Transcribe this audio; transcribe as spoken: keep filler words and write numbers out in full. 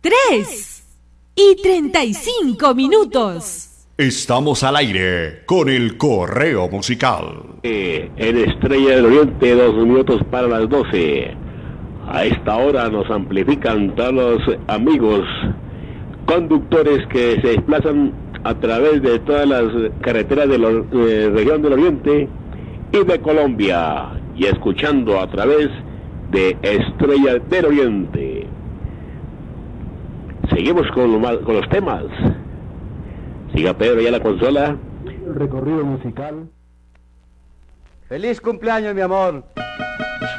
tres y treinta y cinco minutos. Estamos al aire con el correo musical. Eh, en Estrella del Oriente, dos minutos para las doce. A esta hora nos amplifican todos los amigos conductores que se desplazan a través de todas las carreteras de la eh, región del Oriente y de Colombia, y escuchando a través de Estrella del Oriente. Seguimos con, lo, con los temas. Siga Pedro ya la consola. El recorrido musical. ¡Feliz cumpleaños, mi amor!